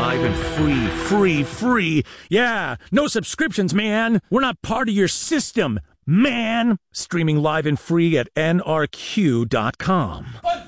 live and free. Yeah, no subscriptions, man. We're not part of your system, man. Streaming live and free at nrq.com.